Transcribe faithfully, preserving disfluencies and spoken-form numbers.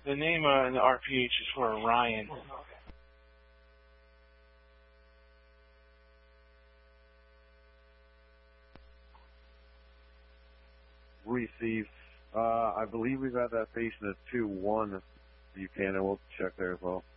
The name uh, in the R P H is for Orion. Receive. Uh, I believe we've had that patient at two one. You can, and we'll check there as well.